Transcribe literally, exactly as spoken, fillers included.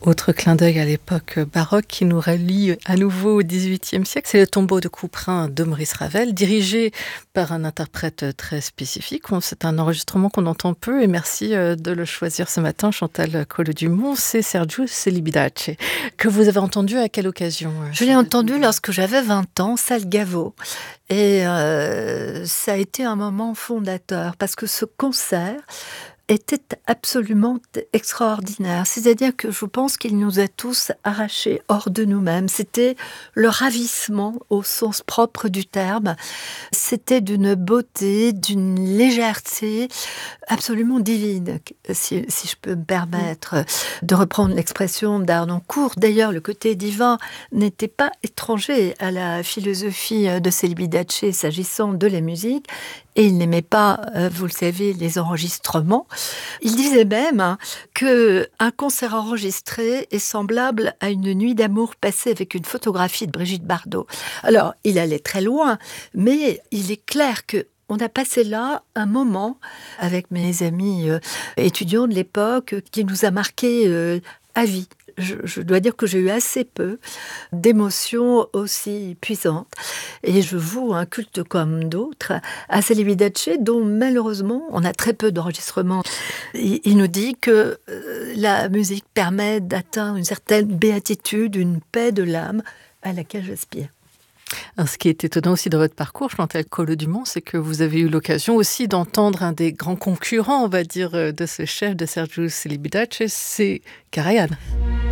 Autre clin d'œil à l'époque baroque qui nous relie à nouveau au dix-huitième siècle, c'est le tombeau de Couperin de Maurice Ravel, dirigé par un interprète très spécifique. C'est un enregistrement qu'on entend peu et merci de le choisir ce matin, Chantal Collot-Dumont. C'est Sergiu Celibidache, que vous avez entendu à quelle occasion? Je l'ai entendu lorsque j'avais vingt ans, salle Gaveau. Et euh, ça a été un moment fondateur parce que ce concert était absolument extraordinaire. C'est-à-dire que je pense qu'il nous a tous arrachés hors de nous-mêmes. C'était le ravissement au sens propre du terme. C'était d'une beauté, d'une légèreté absolument divine, si, si je peux me permettre de reprendre l'expression d'Harnoncourt. D'ailleurs, le côté divin n'était pas étranger à la philosophie de Celibidache s'agissant de la musique. Et il n'aimait pas, vous le savez, les enregistrements. Il disait même hein, qu'un concert enregistré est semblable à une nuit d'amour passée avec une photographie de Brigitte Bardot. Alors, il allait très loin, mais il est clair que on a passé là un moment avec mes amis euh, étudiants de l'époque qui nous a marqué euh, à vie. Je, je dois dire que j'ai eu assez peu d'émotions aussi puissantes. Et je voue un culte comme d'autres à Celibidache, dont malheureusement, on a très peu d'enregistrements. Il, il nous dit que euh, la musique permet d'atteindre une certaine béatitude, une paix de l'âme à laquelle j'aspire. Alors, ce qui est étonnant aussi dans votre parcours, Chantal Collot-Dumont, c'est que vous avez eu l'occasion aussi d'entendre un des grands concurrents, on va dire, de ce chef de Sergiu Celibidache, c'est Karajan.